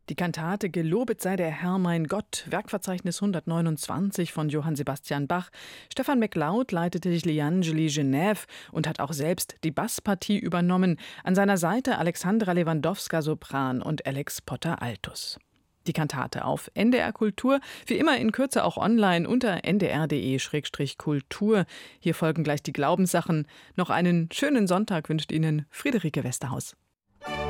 Die Kantate Gelobet sei der Herr mein Gott, Werkverzeichnis 129 von Johann Sebastian Bach. Stefan McLeod leitete die Liangeli Genève und hat auch selbst die Basspartie übernommen. An seiner Seite Alexandra Lewandowska Sopran und Alex Potter Altus. Die Kantate auf NDR Kultur, wie immer in Kürze auch online unter ndr.de/kultur. Hier folgen gleich die Glaubenssachen. Noch einen schönen Sonntag wünscht Ihnen Friederike Westerhaus.